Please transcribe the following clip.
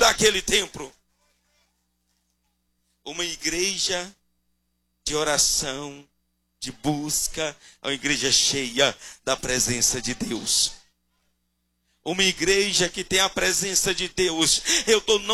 daquele templo. Uma igreja de oração, de busca, uma igreja cheia da presença de Deus. Uma igreja que tem a presença de Deus. Eu estou